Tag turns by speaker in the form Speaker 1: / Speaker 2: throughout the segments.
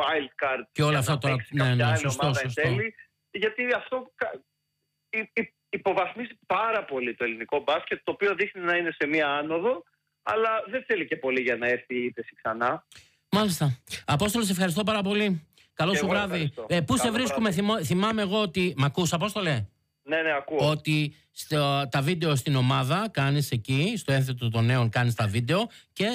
Speaker 1: wildcard
Speaker 2: και όλα αυτά τώρα.
Speaker 1: Ναι, σωστό. Εν τέλει, γιατί αυτό υποβαθμίζει πάρα πολύ το ελληνικό μπάσκετ, το οποίο δείχνει να είναι σε μία άνοδο, αλλά δεν θέλει και πολύ για να έρθει η ήττεση ξανά.
Speaker 2: Μάλιστα. Απόστολε, σε ευχαριστώ πάρα πολύ. Καλό σου βράδυ. Πού σε βρίσκουμε, θυμάμαι εγώ ότι. Μ' ακούς, Απόστολε?
Speaker 1: Ναι, ακούω.
Speaker 2: Ότι τα βίντεο στην ομάδα κάνεις εκεί, στο ένθετο των νέων κάνεις τα βίντεο και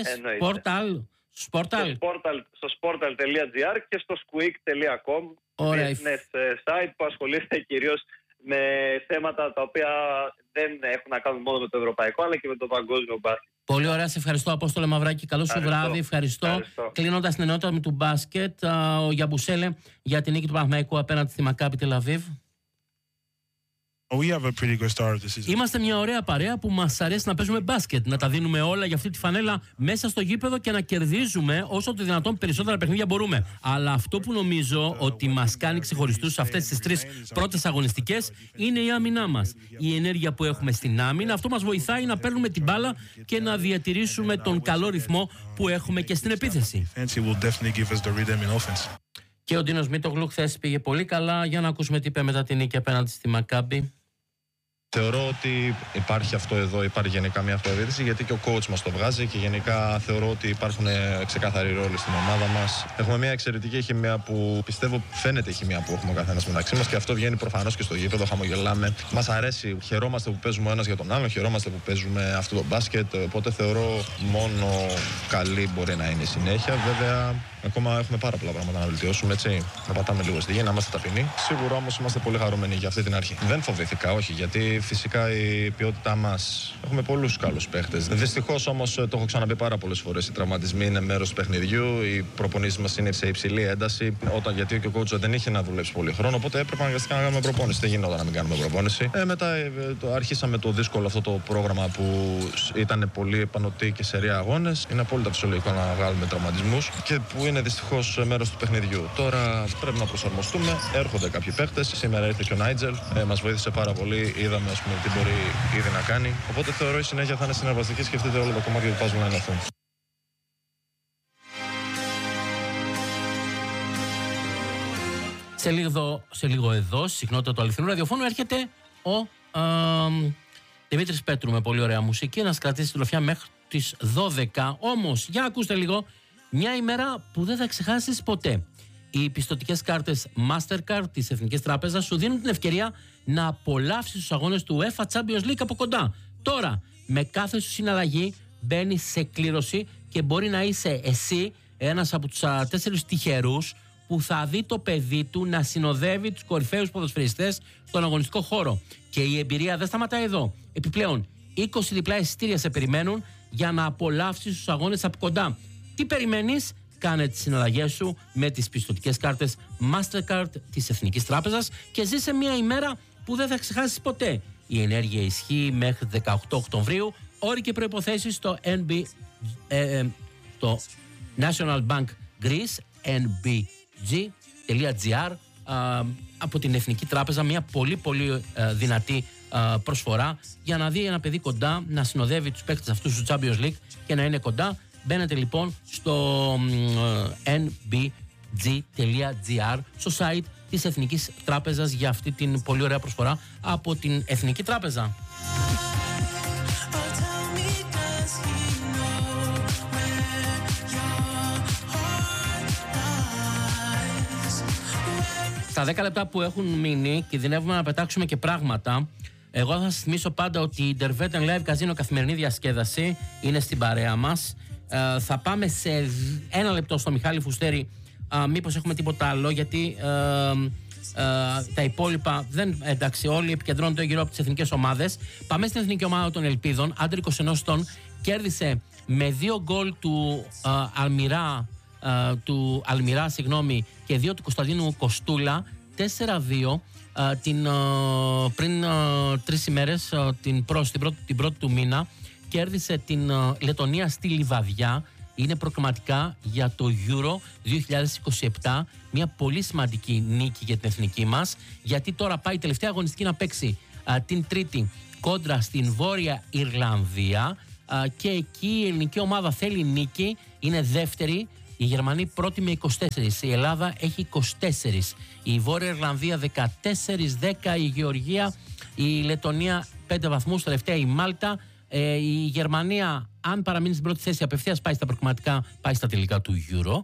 Speaker 1: στο sportal.gr και στο squeak.com. Business site που ασχολείται κυρίως με θέματα τα οποία δεν έχουν να κάνουν μόνο με το ευρωπαϊκό αλλά και με το παγκόσμιο μπάσκετ.
Speaker 2: Πολύ ωραία, σε ευχαριστώ Απόστολε Μαυράκη. Καλό σου βράδυ, ευχαριστώ. Κλείνοντας την ενότητα με του μπάσκετ, ο Γιαμπουσέλε για την νίκη του Παναθηναϊκού απέναντι στη Μακάμπι Τελαβίβ. Είμαστε μια ωραία παρέα που μας αρέσει να παίζουμε μπάσκετ, να τα δίνουμε όλα για αυτή τη φανέλα μέσα στο γήπεδο και να κερδίζουμε όσο το δυνατόν περισσότερα παιχνίδια μπορούμε. Αλλά αυτό που νομίζω ότι μας κάνει ξεχωριστούς σε αυτές τις τρεις πρώτες αγωνιστικές είναι η άμυνά μας. Η ενέργεια που έχουμε στην άμυνα, αυτό μας βοηθάει να παίρνουμε την μπάλα και να διατηρήσουμε τον καλό ρυθμό που έχουμε και στην επίθεση. Και ο Ντίνος Μίτογλου χθες πήγε πολύ καλά. Για να ακούσουμε τι είπε μετά την νίκη απέναντι στη Μακάμπι.
Speaker 3: Θεωρώ ότι υπάρχει αυτό εδώ, υπάρχει γενικά μια αυτοδιοίκηση, γιατί και ο coach μας το βγάζει και γενικά θεωρώ ότι υπάρχουν ξεκάθαροι ρόλοι στην ομάδα μας. Έχουμε μια εξαιρετική χημεία που πιστεύω φαίνεται η χημεία που έχουμε ο καθένας μεταξύ μας και αυτό βγαίνει προφανώς και στο γήπεδο. Χαμογελάμε. Μας αρέσει, χαιρόμαστε που παίζουμε ο ένας για τον άλλον, χαιρόμαστε που παίζουμε αυτό το μπάσκετ. Οπότε θεωρώ μόνο καλή μπορεί να είναι η συνέχεια. Βέβαια, ακόμα έχουμε πάρα πολλά πράγματα να βελτιώσουμε, έτσι. Να πατάμε λίγο στη γη, να είμαστε ταπεινοί. Σίγουρα όμως είμαστε πολύ χαρούμενοι για αυτή την αρχή. Δεν φοβήθηκα, όχι, γιατί φυσικά η ποιότητά μας. Έχουμε πολλούς καλούς παίχτες. Δυστυχώς όμως, το έχω ξαναπεί πάρα πολλές φορές, οι τραυματισμοί είναι μέρος του παιχνιδιού. Οι προπονήσεις μας είναι σε υψηλή ένταση. Γιατί και ο coach δεν είχε να δουλέψει πολύ χρόνο, οπότε έπρεπε αναγκαστικά να κάνουμε προπόνηση. Δεν γινόταν να μην κάνουμε προπόνηση. Μετά αρχίσαμε το δύσκολο αυτό το πρόγραμμα που ήταν πολύ επανωτή και σερία αγώνες. Είναι απόλυτα φυσιολογικό να βγάλουμε τραυματισμούς και που είναι δυστυχώς μέρος του παιχνιδιού. Τώρα πρέπει να προσαρμοστούμε. Έρχονται κάποιοι παίχτες. Σήμερα ήρθε και ο Νάιτζελ. Μας βοήθησε πάρα πολύ. Είδαμε τι μπορεί ήδη να κάνει. Οπότε θεωρώ η συνέχεια θα είναι συνεργαστική. Σκεφτείτε όλα τα κομμάτια του puzzle να ενωθούν.
Speaker 2: Σε λίγο εδώ, στη συχνότητα του αληθινού ραδιοφώνου, έρχεται ο Δημήτρης Πέτρου με πολύ ωραία μουσική να σας κρατήσει τη λοφιά μέχρι τις 12. Όμως, για ακούστε λίγο, μια ημέρα που δεν θα ξεχάσεις ποτέ. Οι πιστωτικές κάρτες Mastercard της Εθνικής Τράπεζας σου δίνουν την ευκαιρία να απολαύσεις τους αγώνες του UEFA Champions League από κοντά. Τώρα, με κάθε σου συναλλαγή μπαίνεις σε κλήρωση και μπορεί να είσαι εσύ ένας από τους 4 τυχερούς που θα δει το παιδί του να συνοδεύει τους κορυφαίους ποδοσφαιριστές στον αγωνιστικό χώρο. Και η εμπειρία δεν σταματάει εδώ. Επιπλέον, 20 διπλά εισιτήρια σε περιμένουν για να απολαύσεις τους αγώνες από κοντά. Τι περιμένεις? Κάνε τις συναλλαγές σου με τις πιστωτικές κάρτες Mastercard της Εθνικής Τράπεζας και ζήσε μια ημέρα που δεν θα ξεχάσεις ποτέ. Η ενέργεια ισχύει μέχρι 18 Οκτωβρίου. Όροι και προϋποθέσεις στο το National Bank Greece, nbg.gr, από την Εθνική Τράπεζα. Μια πολύ πολύ δυνατή προσφορά για να δει ένα παιδί κοντά, να συνοδεύει τους παίκτες αυτούς του Champions League και να είναι κοντά. Μπαίνετε λοιπόν στο nbg.gr, στο site της Εθνικής Τράπεζας, για αυτή την πολύ ωραία προσφορά από την Εθνική Τράπεζα. Στα 10 λεπτά που έχουν μείνει κινδυνεύουμε να πετάξουμε και πράγματα. Εγώ θα σας θυμίσω πάντα ότι η Derveten Live Casino, καθημερινή διασκέδαση, είναι στην παρέα μας. Θα πάμε σε 1 λεπτό στο Μιχάλη Φουστέρη, μήπως έχουμε τίποτα άλλο, γιατί τα υπόλοιπα δεν, εντάξει, όλοι επικεντρώνονται γύρω από τις εθνικές ομάδες. Πάμε στην εθνική ομάδα των Ελπίδων. Άντρη 21 ετών, κέρδισε με 2 γκολ του Αλμυρά, και 2 του Κωνσταντίνου Κοστούλα, 4-2 πριν 3 ημέρες, την πρώτη του μήνα. Κέρδισε την Λετωνία στη Λιβαδιά. Είναι προκριματικά για το Euro 2027. Μια πολύ σημαντική νίκη για την εθνική μας, γιατί τώρα πάει η τελευταία αγωνιστική να παίξει την Τρίτη κόντρα στην Βόρεια Ιρλανδία, και εκεί η ελληνική ομάδα θέλει νίκη. Είναι δεύτερη. Η Γερμανία πρώτη με 24, η Ελλάδα έχει 24, η Βόρεια Ιρλανδία 14-10, η Γεωργία, η Λετωνία 5 βαθμούς, τελευταία η Μάλτα. Η Γερμανία, αν παραμείνει στην πρώτη θέση, απευθείας πάει στα προκριματικά, πάει στα τελικά του Euro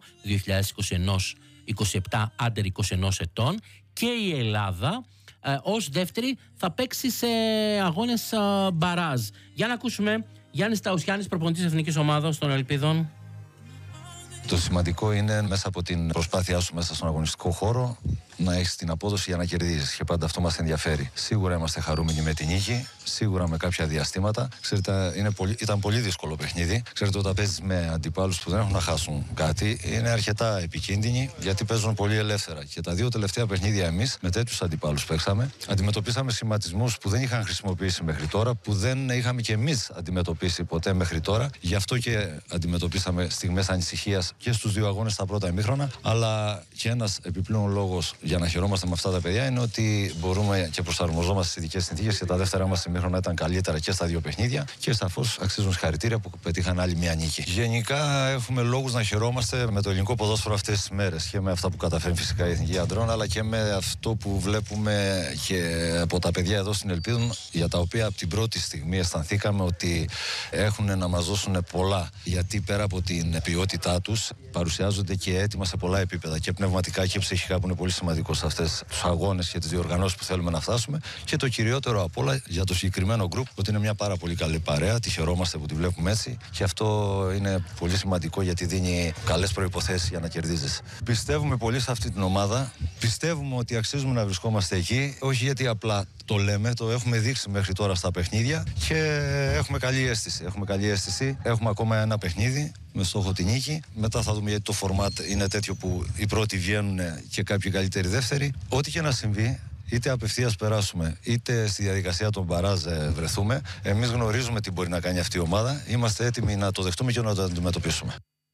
Speaker 2: 2021-27 άντερ 21 ετών. Και η Ελλάδα ως δεύτερη θα παίξει σε αγώνες μπαράζ. Για να ακούσουμε Γιάννης Ταουσιάννης, προπονητής εθνικής ομάδας των Ελπίδων.
Speaker 4: Το σημαντικό είναι μέσα από την προσπάθειά σου μέσα στον αγωνιστικό χώρο να έχεις την απόδοση για να κερδίζεις. Και πάντα αυτό μας ενδιαφέρει. Σίγουρα είμαστε χαρούμενοι με την νίκη, σίγουρα με κάποια διαστήματα. Ξέρετε, ήταν πολύ δύσκολο παιχνίδι. Ξέρετε, όταν παίζεις με αντιπάλους που δεν έχουν να χάσουν κάτι, είναι αρκετά επικίνδυνοι γιατί παίζουν πολύ ελεύθερα. Και τα δύο τελευταία παιχνίδια εμείς με τέτοιους αντιπάλους παίξαμε. Αντιμετωπίσαμε σχηματισμούς που δεν είχαν χρησιμοποιήσει μέχρι τώρα, που δεν είχαμε κι εμείς αντιμετωπίσει ποτέ μέχρι τώρα. Γι' αυτό και αντιμετωπίσαμε στιγμές ανησυχίας και στους δύο αγώνες στα πρώτα ημίχρονα. Αλλά και ένας επιπλέον λόγος για να χαιρόμαστε με αυτά τα παιδιά είναι ότι μπορούμε και προσαρμοζόμαστε στις ειδικές συνθήκες και τα δεύτερά μας ημίχρονα ήταν καλύτερα και στα δύο παιχνίδια και σαφώς αξίζουν συγχαρητήρια που πετύχαν άλλη μια νίκη. Γενικά έχουμε λόγους να χαιρόμαστε με το ελληνικό ποδόσφαιρο αυτές τις μέρες και με αυτά που καταφέρνει φυσικά η Εθνική Αντρών, αλλά και με αυτό που βλέπουμε και από τα παιδιά εδώ στην Ελπίδων, για τα οποία από την πρώτη στιγμή αισθανθήκαμε ότι έχουν να μας δώσουν πολλά. Γιατί πέρα από την ποιότητά τους παρουσιάζονται και έτοιμα σε πολλά επίπεδα και πνευματικά και ψυχικά, που είναι πολύ σημαντικό σε αυτές τους αγώνες και τις διοργανώσεις που θέλουμε να φτάσουμε. Και το κυριότερο απ' όλα για το συγκεκριμένο γκρουπ, ότι είναι μια πάρα πολύ καλή παρέα. Τη χαιρόμαστε που τη βλέπουμε έτσι και αυτό είναι πολύ σημαντικό γιατί δίνει καλές προϋποθέσεις για να κερδίζεις. Πιστεύουμε πολύ σε αυτή την ομάδα. Πιστεύουμε ότι αξίζουμε να βρισκόμαστε εκεί. Όχι γιατί απλά το λέμε, το έχουμε δείξει μέχρι τώρα στα παιχνίδια και έχουμε καλή αίσθηση. Έχουμε ακόμα ένα παιχνίδι με στόχο τη νίκη. Μετά θα δούμε γιατί το φορμάτ είναι τέτοιο που οι πρώτοι βγαίνουν και κάποιοι καλύτεροι δεύτεροι. Ό,τι και να συμβεί, είτε απευθείας περάσουμε, είτε στη διαδικασία των μπαράζ βρεθούμε, εμείς γνωρίζουμε τι μπορεί να κάνει αυτή η ομάδα. Είμαστε έτοιμοι να το δεχτούμε και να το αντιμετωπίσουμε.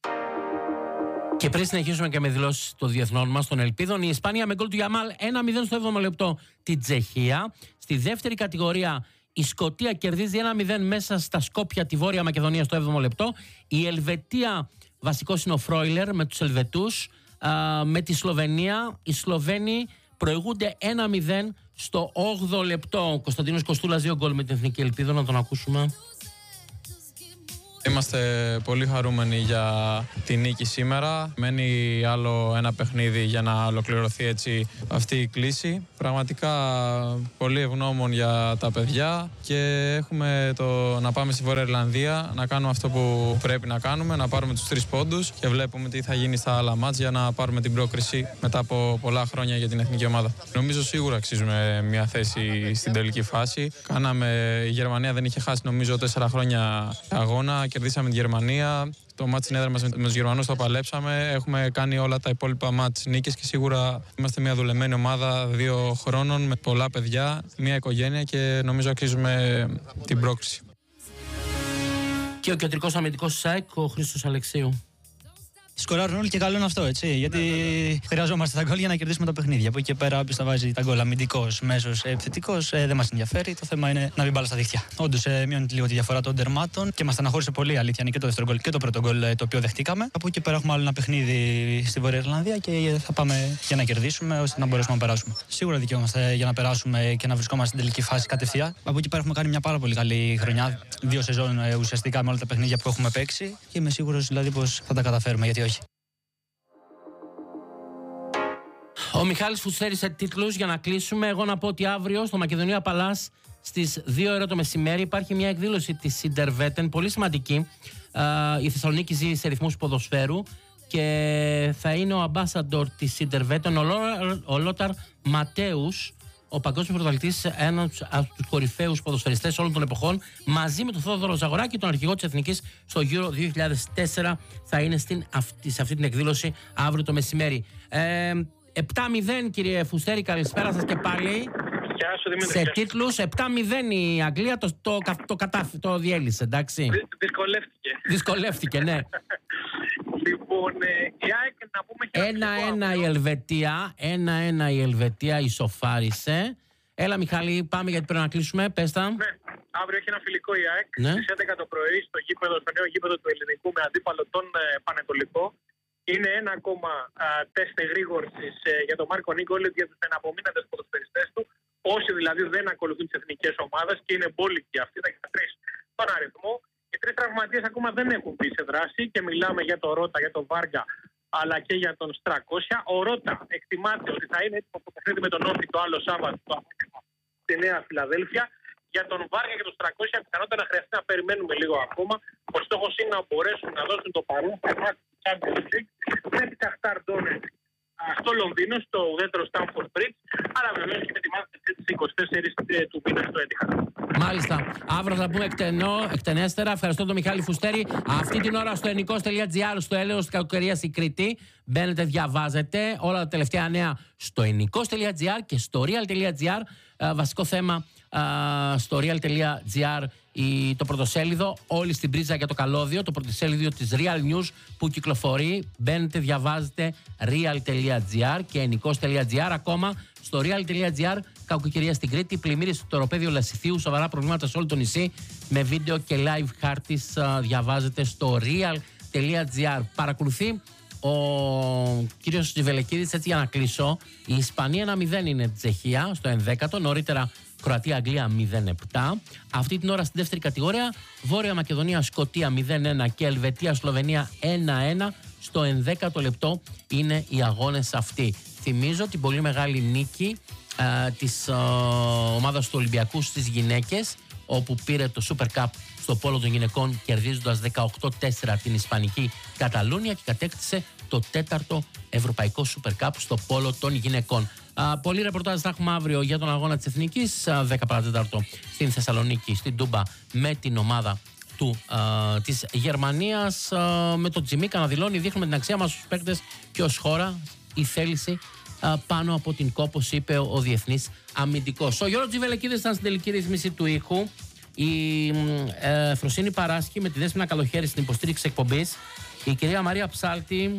Speaker 2: Και πριν συνεχίσουμε και με δηλώσεις των διεθνών μας, των Ελπίδων, η Ισπανία με γκολ του Γιαμάλ 1-0 στο 7ο λεπτό την Τσεχία. Στη δεύτερη κατηγορία η Σκωτία κερδίζει 1-0 μέσα στα Σκόπια τη Βόρεια Μακεδονία στο 7ο λεπτό. Η Ελβετία, βασικός είναι ο Φρόιλερ με τους Ελβετούς. Με τη Σλοβενία, οι Σλοβαίνοι προηγούνται 1-0 στο 8ο λεπτό. Ο Κωνσταντίνος Κοστούλας 2 γκολ με την Εθνική Ελπίδα, να τον ακούσουμε.
Speaker 5: Είμαστε πολύ χαρούμενοι για τη νίκη σήμερα. Μένει άλλο ένα παιχνίδι για να ολοκληρωθεί έτσι αυτή η κλίση. Πραγματικά πολύ ευγνώμων για τα παιδιά και έχουμε να πάμε στη Βόρεια Ιρλανδία, να κάνουμε αυτό που πρέπει να κάνουμε, να πάρουμε τους 3 πόντους και βλέπουμε τι θα γίνει στα άλλα μάτς για να πάρουμε την πρόκριση μετά από πολλά χρόνια για την εθνική ομάδα. Νομίζω σίγουρα αξίζουμε μια θέση στην τελική φάση. Η Γερμανία δεν είχε χάσει νομίζω 4 χρόνια αγώνα. Κερδίσαμε τη Γερμανία. Το μάτς στην έδρα μας με τους Γερμανούς το παλέψαμε. Έχουμε κάνει όλα τα υπόλοιπα μάτς νίκες και σίγουρα είμαστε μια δουλεμένη ομάδα 2 χρόνων με πολλά παιδιά, μια οικογένεια και νομίζω αξίζουμε την πρόκριση.
Speaker 2: Και ο κεντρικός αμυντικός της ΑΕΚ, ο Χρήστος Αλεξίου.
Speaker 6: Σκοράρουν όλοι και καλό είναι αυτό, έτσι. Γιατί χρειαζόμαστε τα γκολ για να κερδίσουμε τα παιχνίδια. Από εκεί και πέρα, όποιος θα βάζει τα γκολ αμυντικός, μέσος, επιθετικός, δεν μας ενδιαφέρει. Το θέμα είναι να μην μπάλα στα δίχτυα. Όντως, μειώνει λίγο τη διαφορά των τερμάτων και μας στεναχώρησε πολύ, αλήθεια. Είναι και το δεύτερο γκολ και το πρώτο γκολ το οποίο δεχτήκαμε. Από εκεί και πέρα, έχουμε άλλο ένα παιχνίδι στη Βόρεια Ιρλανδία και θα πάμε για να κερδίσουμε ώστε να μπορέσουμε να περάσουμε. Σίγουρα δικαιούμαστε για να περάσουμε και να βρισκόμαστε στην τελική φάση κατευθείαν. Από εκεί πέρα, έχουμε κάνει μια πάρα πολύ καλή χρονιά. 2 σεζόν ουσιαστικά με όλα τα παιχνίδια που έχουμε παίξει και είμαι σίγουρος δηλαδή πως θα τα καταφέρουμε, γιατί όχι.
Speaker 2: Ο Μιχάλης Φουστέρης σε τίτλους για να κλείσουμε. Εγώ να πω ότι αύριο στο Μακεδονία Παλάς στις 2 ώρα το μεσημέρι υπάρχει μια εκδήλωση της Σιντερβέτεν, πολύ σημαντική. Η Θεσσαλονίκη ζει σε ρυθμούς ποδοσφαίρου και θα είναι ο ambassador της Σιντερβέτεν, ο Λόταρ Ματέους, ο παγκόσμιος πρωταθλητής, ένας από τους κορυφαίους ποδοσφαιριστές όλων των εποχών, μαζί με τον Θόδωρο Ζαγοράκη, τον αρχηγό της Εθνικής στο Euro 2004, θα είναι σε αυτή την εκδήλωση αύριο το μεσημέρι. 7-0 κύριε Φουστέρη, καλησπέρα σας και πάλι.
Speaker 1: Γεια σου Δημήτρη.
Speaker 2: Σε τίτλους 7-0 η Αγγλία το διέλυσε, εντάξει. Δυσκολεύτηκε, ναι.
Speaker 1: Λοιπόν, η ΑΕΚ να πούμε
Speaker 2: 1-1 η Ελβετία ισοφάρισε. Έλα Μιχάλη, πάμε γιατί πρέπει να κλείσουμε, πες τα.
Speaker 1: Ναι, αύριο έχει ένα φιλικό η ΑΕΚ,
Speaker 2: ναι.
Speaker 1: στις 11 το πρωί στο νέο γήπεδο του Ελληνικού με αντίπαλο τον Πανετολικό.
Speaker 7: Είναι ένα ακόμα τεστ εγρήγορσης για τον Μάρκο Νίκολιτ, για τους εναπομείναντες ποδοσφαιριστές του. Όσοι δηλαδή δεν ακολουθούν τις εθνικές ομάδες, και είναι μπόλικοι αυτοί, τα 13 στον αριθμό. Οι 3 τραυματίες ακόμα δεν έχουν μπει σε δράση και μιλάμε για τον Ρώτα, για τον Βάργα, αλλά και για τον Στρακόσια. Ο Ρώτα εκτιμάται ότι θα είναι έτοιμο το παιχνίδι με τον Όφη το άλλο Σάββατο στη Νέα Φιλαδέλφια. Για τον Βάργα και τον Στρακόσια πιθανότατα να χρειαστεί να περιμένουμε λίγο ακόμα. Ο στόχος είναι να μπορέσουν να δώσουν το παρόν του Champions League με τη Σαχτάρ Ντόνετσκ στο Λονδίνο, στο ουδέτερο Stamford Bridge, αλλά βεβαίως και με τη μάχη στις 24 του μήνα στο Etihad.
Speaker 2: Μάλιστα. Αύριο θα πούμε εκτενέστερα. Ευχαριστώ τον Μιχάλη Φουστέρη. Αυτή την ώρα στο ενικός.gr, στο έλεος της κακοκαιρίας η Κρήτη. Μπαίνετε, διαβάζετε όλα τα τελευταία νέα στο ενικός.gr και στο real.gr. Βασικό θέμα στο real.gr το πρωτοσέλιδο, όλοι στην πρίζα για το καλώδιο, το πρωτοσέλιδο της Real News που κυκλοφορεί. Μπαίνετε, διαβάζετε real.gr και ενικός.gr. Ακόμα στο real.gr, κακοκαιρία στην Κρήτη, πλημμύρες στο οροπέδιο Λασιθίου, σοβαρά προβλήματα σε όλο το νησί, με βίντεο και live χάρτης, διαβάζετε στο real.gr. Παρακολουθεί ο κύριος Τζιβελεκίδης, έτσι για να κλείσω. Η Ισπανία 1-0 είναι Τσεχία στο 11ο, νωρίτερα Κροατία-Αγγλία 0-7. Αυτή την ώρα στην δεύτερη κατηγορία Βόρεια Μακεδονία-Σκωτία 0-1 και Ελβετία-Σλοβενία 1-1. Στο 11ο λεπτό είναι οι αγώνες αυτοί. Θυμίζω την πολύ μεγάλη νίκη της ομάδας του Ολυμπιακού στις γυναίκες, όπου πήρε το Super Cup στο πόλο των γυναικών, κερδίζοντας 18-4 την Ισπανική Καταλούνια και κατέκτησε το 4ο Ευρωπαϊκό Super Cup στο πόλο των γυναικών. Πολλοί ρεπορτάζ θα έχουμε αύριο για τον αγώνα της Εθνικής, 10 παρατέταρτο στην Θεσσαλονίκη, στην Τούμπα, με την ομάδα της Γερμανίας, με τον Τζιμίκα να δηλώνει: δείχνουμε την αξία μας στους παίκτες και ως χώρα η θέληση πάνω από την κόπος, είπε ο διεθνής αμυντικός. Ο Γιώργος Τζιβελεκίδης ήταν στην τελική ρύθμιση του ήχου. Η Φροσίνη Παράσχη με τη Δέσποινα Καλοχέρη στην υποστήριξη εκπομπής. Η κυρία Μαρία Ψάλτη,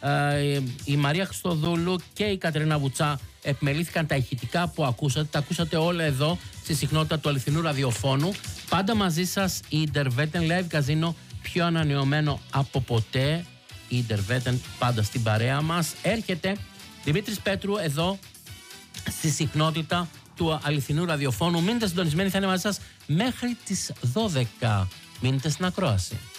Speaker 2: η Μαρία Χριστοδούλου και η Κατερίνα Βουτσά επιμελήθηκαν τα ηχητικά που ακούσατε. Τα ακούσατε όλα εδώ στη συχνότητα του αληθινού ραδιοφώνου. Πάντα μαζί σας η Ιντερβέτεν Live Casino, πιο ανανεωμένο από ποτέ. Η Ιντερβέτεν πάντα στην παρέα μας. Έρχεται Δημήτρης Πέτρου εδώ στη συχνότητα του αληθινού ραδιοφώνου. Μείνετε συντονισμένοι, θα είναι μαζί σας μέχρι τις 12. Μείνετε στην ακρόαση.